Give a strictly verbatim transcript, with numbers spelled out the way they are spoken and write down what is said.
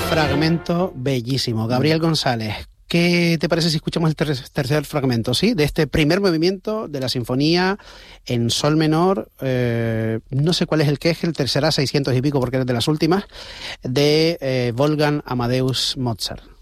Fragmento bellísimo. Gabriel González, ¿qué te parece si escuchamos el ter- tercer fragmento, sí? De este primer movimiento de la sinfonía en sol menor, eh, no sé cuál es el que es, el tercera seiscientos y pico porque es de las últimas, de eh, Wolfgang Amadeus Mozart.